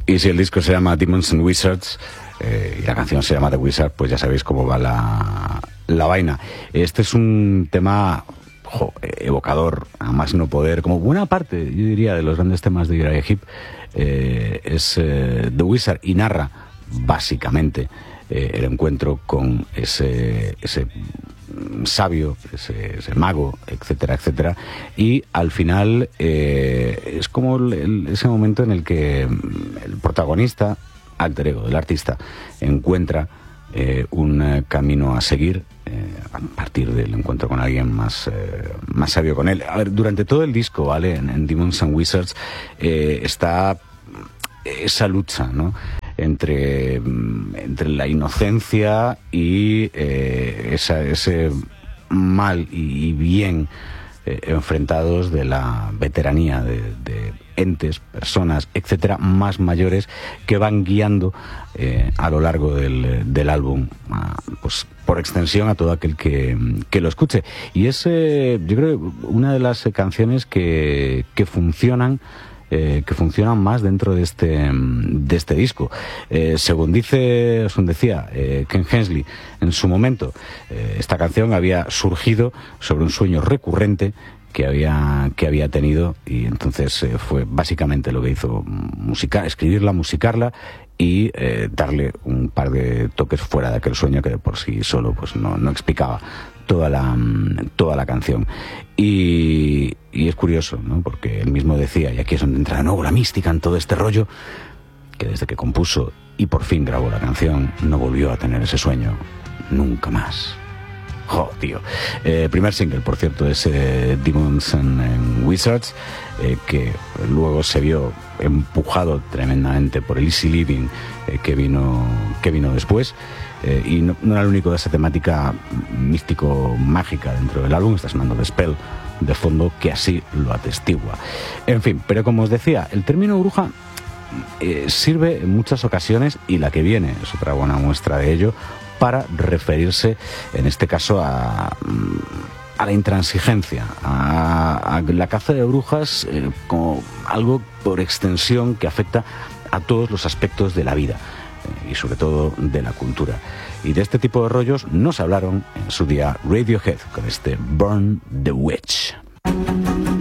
Y si el disco se llama Demons and Wizards y la canción se llama The Wizard, pues ya sabéis cómo va la vaina. Este es un tema evocador, a más no poder, como buena parte, yo diría, de los grandes temas de Uriah Heep, es The Wizard, y narra básicamente el encuentro con ese sabio, ese mago, etcétera, etcétera, y al final es como ese momento en el que el protagonista, alter ego del artista, encuentra un camino a seguir a partir del encuentro con alguien más sabio con él. A ver, durante todo el disco, ¿vale? En Demons and Wizards está esa lucha, ¿no? Entre la inocencia y ese mal y bien enfrentados de la veteranía de entes, personas, etcétera, más mayores, que van guiando a lo largo del álbum, pues por extensión a todo aquel que lo escuche. Y es, yo creo, una de las canciones que funcionan más dentro de este disco. Según decía Ken Hensley en su momento, esta canción había surgido sobre un sueño recurrente que había tenido, y entonces fue básicamente lo que hizo: escribirla, musicarla y darle un par de toques fuera de aquel sueño que de por sí solo pues no explicaba toda la canción. Y es curioso, ¿no? Porque él mismo decía, y aquí es donde entra de nuevo la mística en todo este rollo, que desde que compuso y por fin grabó la canción, no volvió a tener ese sueño nunca más. ¡Jo, tío! Primer single, por cierto, es Demons and Wizards, que luego se vio empujado tremendamente por el Easy Living que vino después. Y no era el único de esa temática místico-mágica dentro del álbum. Está sonando The Spell de fondo, que así lo atestigua. En fin, pero como os decía, el término bruja sirve en muchas ocasiones, y la que viene es otra buena muestra de ello, para referirse, en este caso, a la intransigencia, a la caza de brujas como algo por extensión que afecta a todos los aspectos de la vida y sobre todo de la cultura. Y de este tipo de rollos nos hablaron en su día Radiohead con este Burn the Witch.